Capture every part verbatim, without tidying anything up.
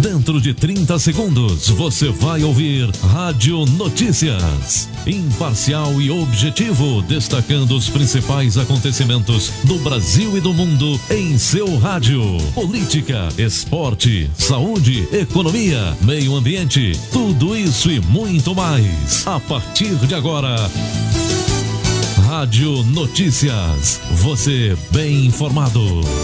Dentro de trinta segundos, você vai ouvir Rádio Notícias. Imparcial e objetivo, destacando os principais acontecimentos do Brasil e do mundo em seu rádio. Política, esporte, saúde, economia, meio ambiente, tudo isso e muito mais. A partir de agora, Rádio Notícias. Você bem informado.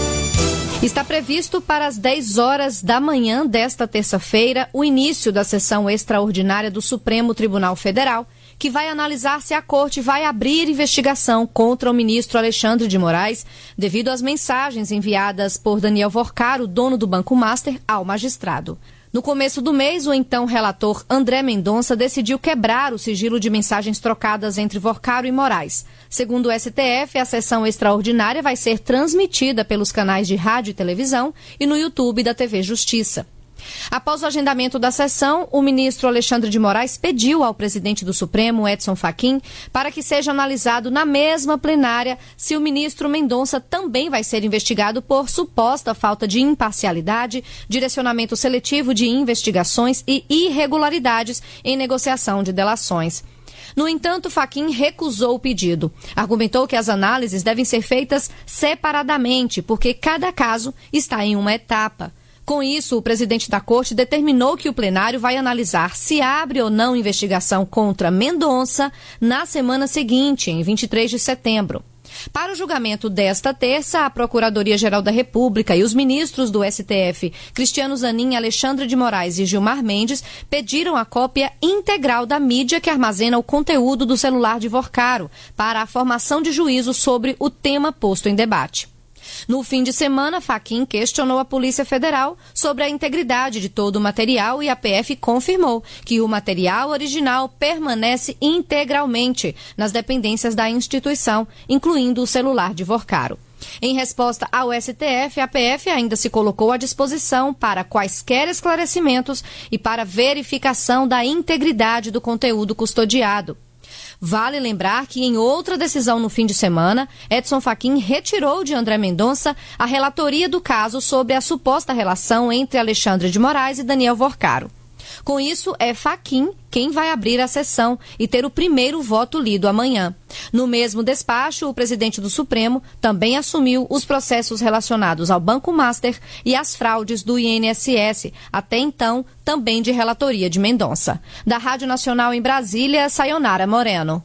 Está previsto para as dez horas da manhã desta terça-feira o início da sessão extraordinária do Supremo Tribunal Federal, que vai analisar se a Corte vai abrir investigação contra o ministro Alexandre de Moraes devido às mensagens enviadas por Daniel Vorcaro, dono do Banco Master, ao magistrado. No começo do mês, o então relator André Mendonça decidiu quebrar o sigilo de mensagens trocadas entre Vorcaro e Moraes. Segundo o S T F, a sessão extraordinária vai ser transmitida pelos canais de rádio e televisão e no YouTube da T V Justiça. Após o agendamento da sessão, o ministro Alexandre de Moraes pediu ao presidente do Supremo, Edson Fachin, para que seja analisado na mesma plenária se o ministro Mendonça também vai ser investigado por suposta falta de imparcialidade, direcionamento seletivo de investigações e irregularidades em negociação de delações. No entanto, Fachin recusou o pedido. Argumentou que as análises devem ser feitas separadamente, porque cada caso está em uma etapa. Com isso, o presidente da Corte determinou que o plenário vai analisar se abre ou não investigação contra Mendonça na semana seguinte, em vinte e três de setembro. Para o julgamento desta terça, a Procuradoria-Geral da República e os ministros do S T F, Cristiano Zanin, Alexandre de Moraes e Gilmar Mendes, pediram a cópia integral da mídia que armazena o conteúdo do celular de Vorcaro para a formação de juízo sobre o tema posto em debate. No fim de semana, Fachin questionou a Polícia Federal sobre a integridade de todo o material e a P F confirmou que o material original permanece integralmente nas dependências da instituição, incluindo o celular de Vorcaro. Em resposta ao S T F, a P F ainda se colocou à disposição para quaisquer esclarecimentos e para verificação da integridade do conteúdo custodiado. Vale lembrar que em outra decisão no fim de semana, Edson Fachin retirou de André Mendonça a relatoria do caso sobre a suposta relação entre Alexandre de Moraes e Daniel Vorcaro. Com isso, é Fachin quem vai abrir a sessão e ter o primeiro voto lido amanhã. No mesmo despacho, o presidente do Supremo também assumiu os processos relacionados ao Banco Master e às fraudes do I N S S, até então também de relatoria de Mendonça. Da Rádio Nacional em Brasília, Sayonara Moreno.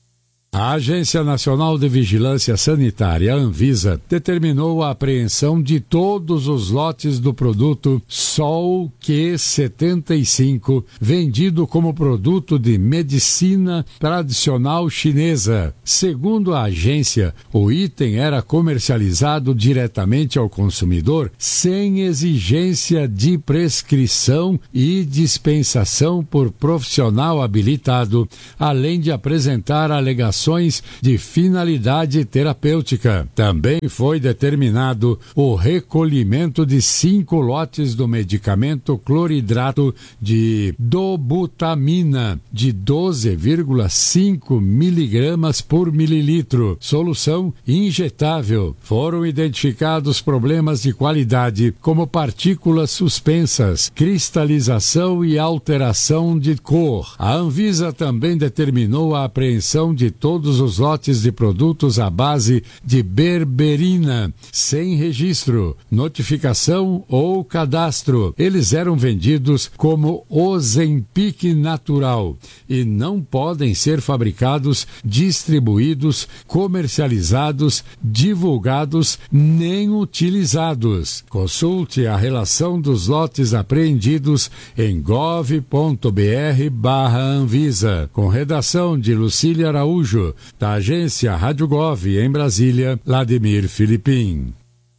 A Agência Nacional de Vigilância Sanitária, Anvisa, determinou a apreensão de todos os lotes do produto Sol Q setenta e cinco, vendido como produto de medicina tradicional chinesa. Segundo a agência, o item era comercializado diretamente ao consumidor sem exigência de prescrição e dispensação por profissional habilitado, além de apresentar alegações de finalidade terapêutica. Também foi determinado o recolhimento de cinco lotes do medicamento cloridrato de dobutamina de doze vírgula cinco miligramas por mililitro, solução injetável. Foram identificados problemas de qualidade, como partículas suspensas, cristalização e alteração de cor. A Anvisa também determinou a apreensão de todos todos os lotes de produtos à base de berberina, sem registro, notificação ou cadastro. Eles eram vendidos como Ozempic natural e não podem ser fabricados, distribuídos, comercializados, divulgados nem utilizados. Consulte a relação dos lotes apreendidos em gov ponto br barra Anvisa, com redação de Lucília Araújo, da agência Rádio Gov em Brasília, Vladimir Filipim.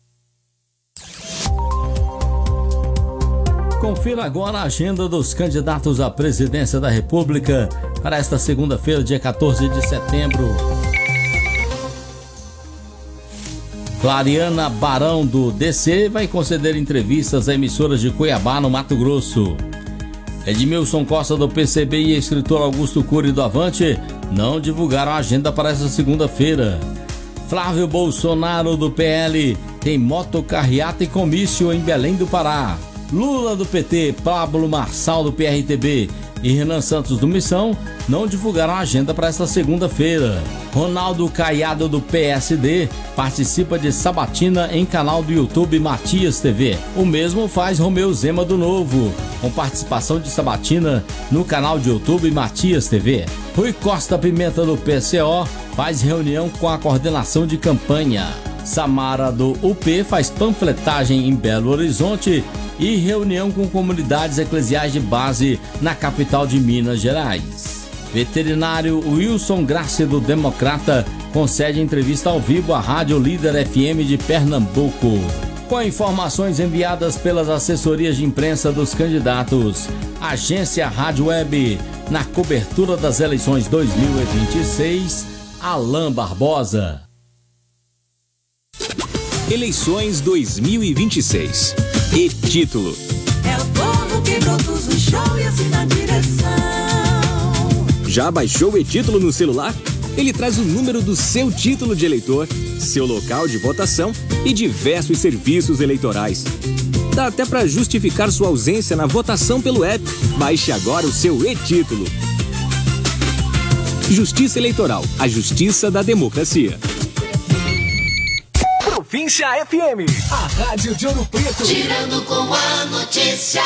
Confira agora a agenda dos candidatos à presidência da República para esta segunda-feira, dia quatorze de setembro. Clariana Barão, do D C, vai conceder entrevistas a emissoras de Cuiabá, no Mato Grosso. Edmilson Costa, do P C B, e escritor Augusto Cury, do Avante, não divulgaram a agenda para esta segunda-feira. Flávio Bolsonaro, do P L, tem motocarreata e comício em Belém do Pará. Lula do P T, Pablo Marçal do P R T B e Renan Santos do Missão não divulgaram a agenda para esta segunda-feira. Ronaldo Caiado do P S D participa de sabatina em canal do YouTube Matias T V. O mesmo faz Romeu Zema do Novo, com participação de sabatina no canal de YouTube Matias T V. Rui Costa Pimenta do P C O faz reunião com a coordenação de campanha. Samara do U P faz panfletagem em Belo Horizonte e reunião com comunidades eclesiais de base na capital de Minas Gerais. Veterinário Wilson Graça do Democrata concede entrevista ao vivo à Rádio Líder F M de Pernambuco. Com informações enviadas pelas assessorias de imprensa dos candidatos, Agência Rádio Web, na cobertura das eleições dois mil e vinte e seis, Alain Barbosa. Eleições dois mil e vinte e seis. E título: é o povo que produz o show e assina a direção. Já baixou o e-título no celular? Ele traz o número do seu título de eleitor, seu local de votação e diversos serviços eleitorais. Dá até para justificar sua ausência na votação pelo app. Baixe agora o seu e-título. Justiça Eleitoral, a justiça da democracia. Província F M, a rádio de Ouro Preto. Girando com a notícia.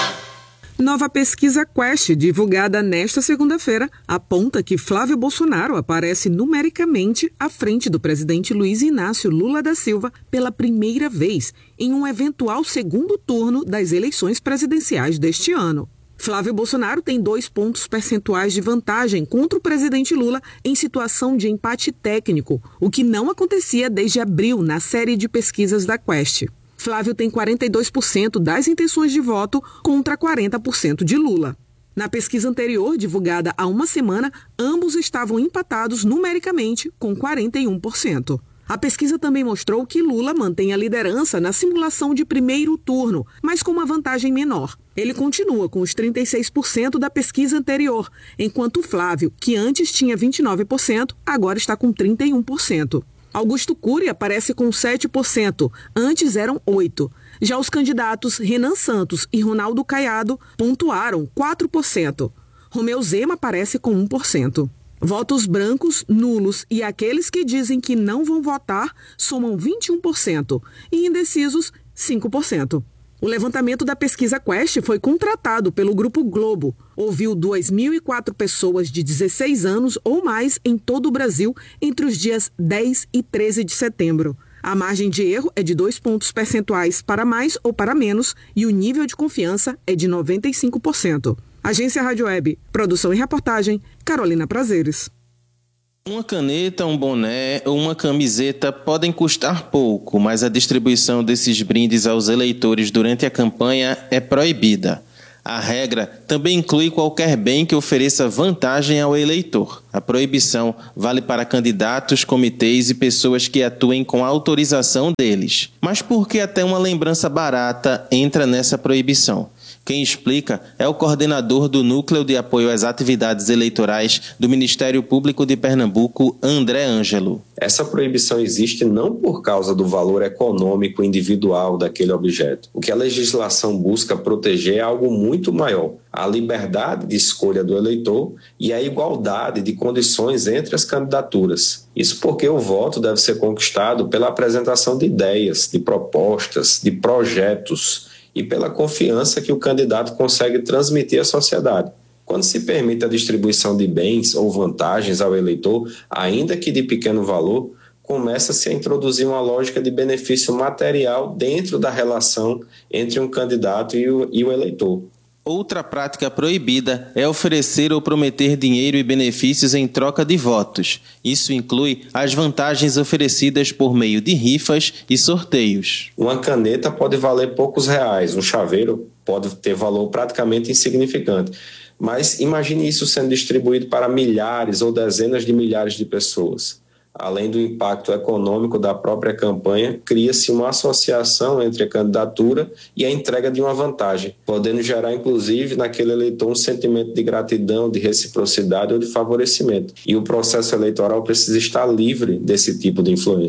Nova pesquisa Quest, divulgada nesta segunda-feira, aponta que Flávio Bolsonaro aparece numericamente à frente do presidente Luiz Inácio Lula da Silva pela primeira vez em um eventual segundo turno das eleições presidenciais deste ano. Flávio Bolsonaro tem dois pontos percentuais de vantagem contra o presidente Lula em situação de empate técnico, o que não acontecia desde abril na série de pesquisas da Quest. Flávio tem quarenta e dois por cento das intenções de voto contra quarenta por cento de Lula. Na pesquisa anterior, divulgada há uma semana, ambos estavam empatados numericamente com quarenta e um por cento. A pesquisa também mostrou que Lula mantém a liderança na simulação de primeiro turno, mas com uma vantagem menor. Ele continua com os trinta e seis por cento da pesquisa anterior, enquanto Flávio, que antes tinha vinte e nove por cento, agora está com trinta e um por cento. Augusto Cury aparece com sete por cento, antes eram oito por cento. Já os candidatos Renan Santos e Ronaldo Caiado pontuaram quatro por cento. Romeu Zema aparece com um por cento. Votos brancos, nulos e aqueles que dizem que não vão votar somam vinte e um por cento e indecisos cinco por cento. O levantamento da pesquisa Quest foi contratado pelo Grupo Globo. Ouviu duas mil e quatro pessoas de dezesseis anos ou mais em todo o Brasil entre os dias dez e treze de setembro. A margem de erro é de dois pontos percentuais para mais ou para menos e o nível de confiança é de noventa e cinco por cento. Agência Rádio Web, produção e reportagem, Carolina Prazeres. Uma caneta, um boné ou uma camiseta podem custar pouco, mas a distribuição desses brindes aos eleitores durante a campanha é proibida. A regra também inclui qualquer bem que ofereça vantagem ao eleitor. A proibição vale para candidatos, comitês e pessoas que atuem com a autorização deles. Mas por que até uma lembrança barata entra nessa proibição? Quem explica é o coordenador do Núcleo de Apoio às Atividades Eleitorais do Ministério Público de Pernambuco, André Ângelo. Essa proibição existe não por causa do valor econômico individual daquele objeto. O que a legislação busca proteger é algo muito maior: a liberdade de escolha do eleitor e a igualdade de condições entre as candidaturas. Isso porque o voto deve ser conquistado pela apresentação de ideias, de propostas, de projetos e pela confiança que o candidato consegue transmitir à sociedade. Quando se permite a distribuição de bens ou vantagens ao eleitor, ainda que de pequeno valor, começa-se a introduzir uma lógica de benefício material dentro da relação entre um candidato e o, e o eleitor. Outra prática proibida é oferecer ou prometer dinheiro e benefícios em troca de votos. Isso inclui as vantagens oferecidas por meio de rifas e sorteios. Uma caneta pode valer poucos reais, um chaveiro pode ter valor praticamente insignificante. Mas imagine isso sendo distribuído para milhares ou dezenas de milhares de pessoas. Além do impacto econômico da própria campanha, cria-se uma associação entre a candidatura e a entrega de uma vantagem, podendo gerar, inclusive, naquele eleitor um sentimento de gratidão, de reciprocidade ou de favorecimento. E o processo eleitoral precisa estar livre desse tipo de influência.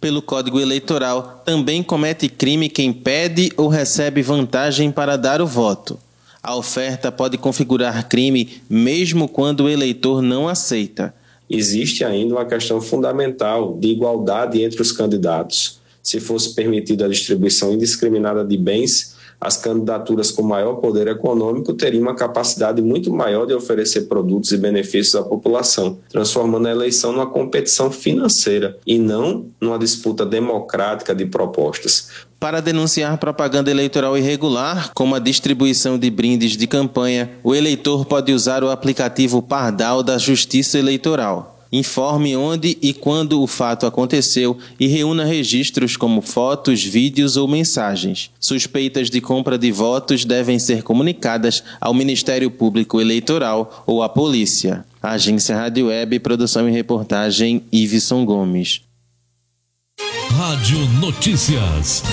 Pelo Código Eleitoral, também comete crime quem pede ou recebe vantagem para dar o voto. A oferta pode configurar crime mesmo quando o eleitor não aceita. Existe ainda uma questão fundamental de igualdade entre os candidatos. Se fosse permitida a distribuição indiscriminada de bens, as candidaturas com maior poder econômico teriam uma capacidade muito maior de oferecer produtos e benefícios à população, transformando a eleição numa competição financeira e não numa disputa democrática de propostas. Para denunciar propaganda eleitoral irregular, como a distribuição de brindes de campanha, o eleitor pode usar o aplicativo Pardal da Justiça Eleitoral. Informe onde e quando o fato aconteceu e reúna registros como fotos, vídeos ou mensagens. Suspeitas de compra de votos devem ser comunicadas ao Ministério Público Eleitoral ou à polícia. Agência Rádio Web, produção e reportagem, Iveson Gomes. Rádio Notícias.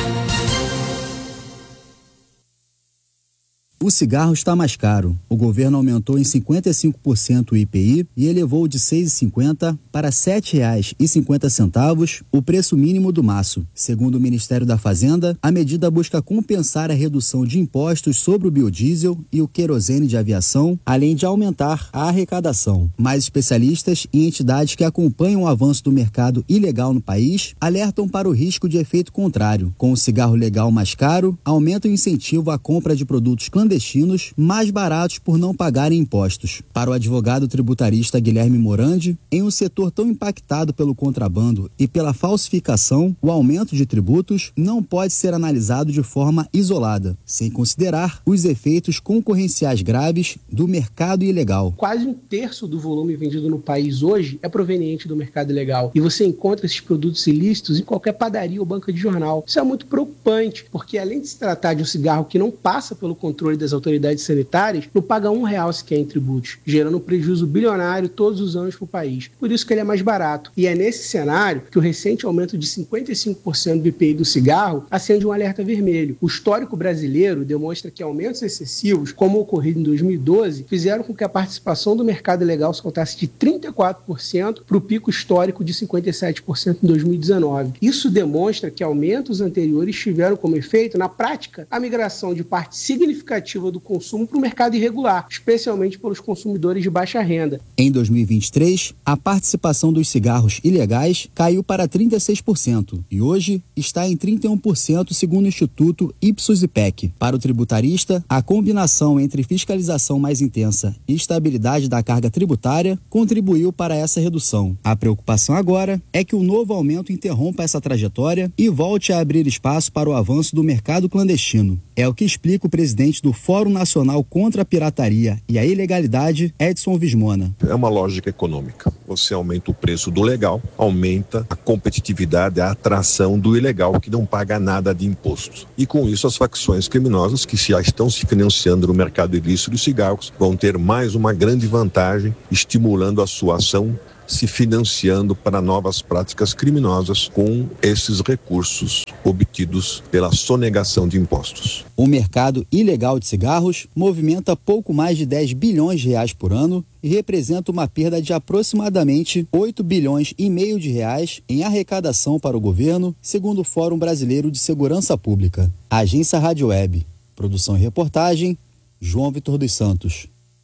O cigarro está mais caro. O governo aumentou em cinquenta e cinco por cento o I P I e elevou de seis reais e cinquenta centavos para sete reais e cinquenta centavos o preço mínimo do maço. Segundo o Ministério da Fazenda, a medida busca compensar a redução de impostos sobre o biodiesel e o querosene de aviação, além de aumentar a arrecadação. Mais especialistas e entidades que acompanham o avanço do mercado ilegal no país alertam para o risco de efeito contrário. Com o cigarro legal mais caro, aumenta o incentivo à compra de produtos clandestinos clandestinos mais baratos por não pagarem impostos. Para o advogado tributarista Guilherme Morandi, em um setor tão impactado pelo contrabando e pela falsificação, o aumento de tributos não pode ser analisado de forma isolada, sem considerar os efeitos concorrenciais graves do mercado ilegal. Quase um terço do volume vendido no país hoje é proveniente do mercado ilegal e você encontra esses produtos ilícitos em qualquer padaria ou banca de jornal. Isso é muito preocupante, porque além de se tratar de um cigarro que não passa pelo controle das autoridades sanitárias, não paga um real sequer em tributos, gerando um prejuízo bilionário todos os anos para o país. Por isso que ele é mais barato. E é nesse cenário que o recente aumento de cinquenta e cinco por cento do I P I do cigarro acende um alerta vermelho. O histórico brasileiro demonstra que aumentos excessivos, como o ocorrido em dois mil e doze, fizeram com que a participação do mercado ilegal saltasse de trinta e quatro por cento para o pico histórico de cinquenta e sete por cento em dois mil e dezenove. Isso demonstra que aumentos anteriores tiveram como efeito, na prática, a migração de parte significativa do consumo para o mercado irregular, especialmente pelos consumidores de baixa renda. Em dois mil e vinte e três, a participação dos cigarros ilegais caiu para trinta e seis por cento e hoje está em trinta e um por cento, segundo o Instituto Ipsos-Ipec. Para o tributarista, a combinação entre fiscalização mais intensa e estabilidade da carga tributária contribuiu para essa redução. A preocupação agora é que o novo aumento interrompa essa trajetória e volte a abrir espaço para o avanço do mercado clandestino. É o que explica o presidente do Fórum Nacional contra a Pirataria e a Ilegalidade, Edson Vismona. É uma lógica econômica. Você aumenta o preço do legal, aumenta a competitividade, a atração do ilegal, que não paga nada de imposto. E com isso, as facções criminosas que já estão se financiando no mercado ilícito de cigarros vão ter mais uma grande vantagem, estimulando a sua ação, se financiando para novas práticas criminosas com esses recursos obtidos pela sonegação de impostos. O mercado ilegal de cigarros movimenta pouco mais de dez bilhões de reais por ano e representa uma perda de aproximadamente oito bilhões e meio de reais em arrecadação para o governo, segundo o Fórum Brasileiro de Segurança Pública. Agência Rádio Web. Produção e reportagem, João Vitor dos Santos.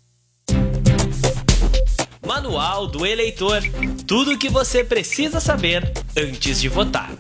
Manual do Eleitor. Tudo o que você precisa saber antes de votar.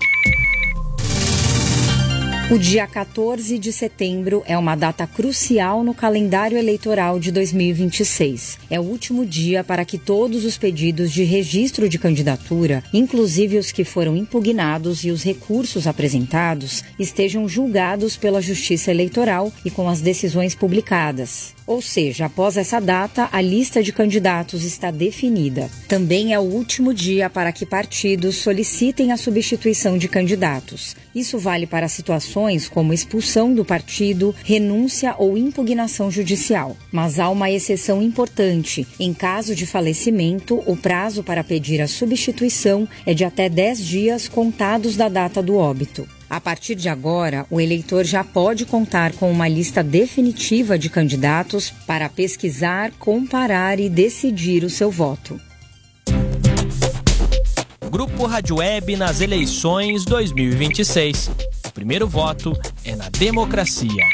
O dia quatorze de setembro é uma data crucial no calendário eleitoral de dois mil e vinte e seis. É o último dia para que todos os pedidos de registro de candidatura, inclusive os que foram impugnados e os recursos apresentados, estejam julgados pela Justiça Eleitoral e com as decisões publicadas. Ou seja, após essa data, a lista de candidatos está definida. Também é o último dia para que partidos solicitem a substituição de candidatos. Isso vale para situações como expulsão do partido, renúncia ou impugnação judicial. Mas há uma exceção importante. Em caso de falecimento, o prazo para pedir a substituição é de até dez dias contados da data do óbito. A partir de agora, o eleitor já pode contar com uma lista definitiva de candidatos para pesquisar, comparar e decidir o seu voto. Grupo Rádio Web nas eleições dois mil e vinte e seis. O primeiro voto é na democracia.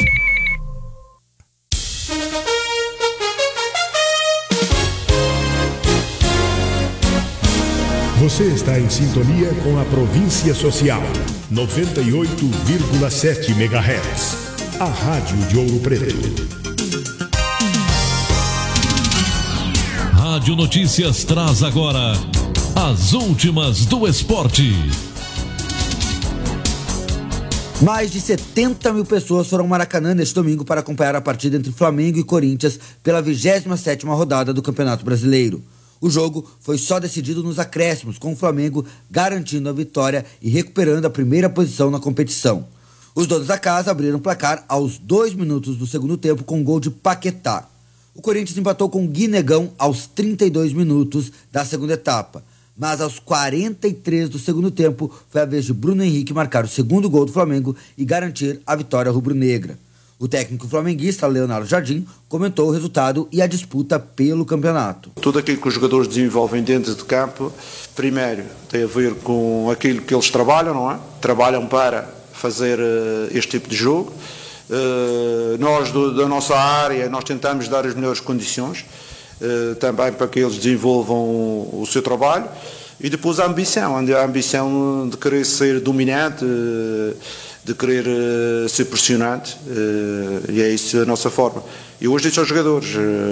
Você está em sintonia com a Província Social, noventa e oito vírgula sete megahertz. A Rádio de Ouro Preto. Rádio Notícias traz agora as últimas do esporte. Mais de setenta mil pessoas foram ao Maracanã neste domingo para acompanhar a partida entre Flamengo e Corinthians pela vigésima sétima rodada do Campeonato Brasileiro. O jogo foi só decidido nos acréscimos, com o Flamengo garantindo a vitória e recuperando a primeira posição na competição. Os donos da casa abriram o placar aos dois minutos do segundo tempo com um gol de Paquetá. O Corinthians empatou com Guinegão aos trinta e dois minutos da segunda etapa. Mas aos quarenta e três do segundo tempo foi a vez de Bruno Henrique marcar o segundo gol do Flamengo e garantir a vitória rubro-negra. O técnico flamenguista Leonardo Jardim comentou o resultado e a disputa pelo campeonato. Tudo aquilo que os jogadores desenvolvem dentro de campo, primeiro, tem a ver com aquilo que eles trabalham, não é? Trabalham para fazer uh, este tipo de jogo. Uh, nós, do, da nossa área, nós tentamos dar as melhores condições, uh, também para que eles desenvolvam o, o seu trabalho. E depois a ambição, a ambição de querer ser dominante, uh, de querer uh, ser pressionante, uh, e é isso a nossa forma. E hoje disse aos jogadores,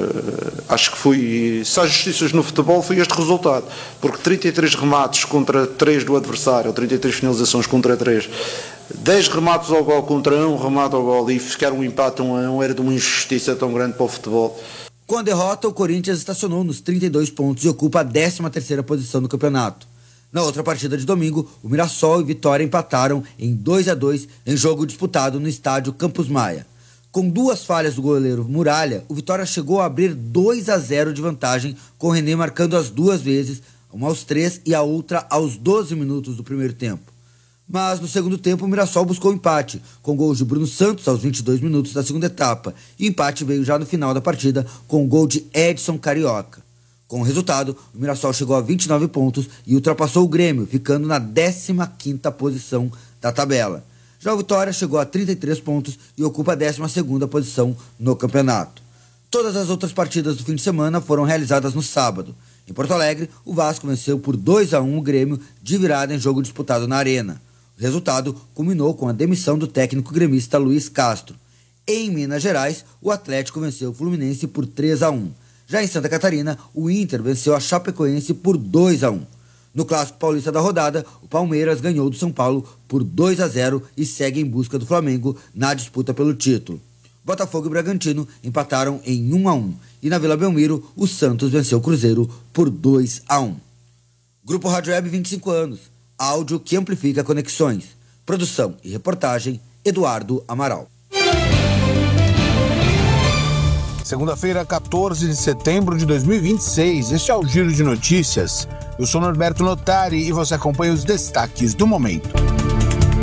uh, acho que foi, se há justiças no futebol, foi este resultado, porque trinta e três remates contra três do adversário, ou trinta e três finalizações contra três, dez remates ao gol contra um remate ao gol, e ficar um empate um a um era de uma injustiça tão grande para o futebol. Com a derrota, o Corinthians estacionou nos trinta e dois pontos e ocupa a décima terceira posição do campeonato. Na outra partida de domingo, o Mirassol e Vitória empataram em dois a dois em jogo disputado no estádio Campos Maia. Com duas falhas do goleiro Muralha, o Vitória chegou a abrir dois a zero de vantagem, com o René marcando as duas vezes, uma aos três e a outra aos doze minutos do primeiro tempo. Mas no segundo tempo o Mirassol buscou o empate, com gols de Bruno Santos aos vinte e dois minutos da segunda etapa, e o empate veio já no final da partida com o gol de Edson Carioca. Com o resultado, o Mirassol chegou a vinte e nove pontos e ultrapassou o Grêmio, ficando na décima quinta posição da tabela. Já o Vitória chegou a trinta e três pontos e ocupa a décima segunda posição no campeonato. Todas as outras partidas do fim de semana foram realizadas no sábado. Em Porto Alegre, o Vasco venceu por dois a um o Grêmio de virada em jogo disputado na Arena. O resultado culminou com a demissão do técnico gremista Luiz Castro. Em Minas Gerais, o Atlético venceu o Fluminense por três a um. Já em Santa Catarina, o Inter venceu a Chapecoense por dois a um. No Clássico Paulista da rodada, o Palmeiras ganhou do São Paulo por dois a zero e segue em busca do Flamengo na disputa pelo título. Botafogo e Bragantino empataram em um a um. E na Vila Belmiro, o Santos venceu o Cruzeiro por dois a um. Grupo Rádio Web, vinte e cinco anos. Áudio que amplifica conexões. Produção e reportagem, Eduardo Amaral. Segunda-feira, quatorze de setembro de dois mil e vinte e seis, este é o Giro de Notícias. Eu sou Norberto Notari e você acompanha os destaques do momento.